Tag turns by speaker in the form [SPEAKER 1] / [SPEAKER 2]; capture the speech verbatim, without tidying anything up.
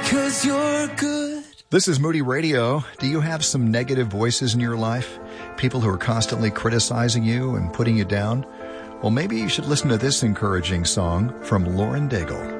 [SPEAKER 1] 'cause you're good.
[SPEAKER 2] This is Moody Radio. Do you have some negative voices in your life? People who are constantly criticizing you and putting you down? Well, maybe you should listen to this encouraging song from Lauren Daigle.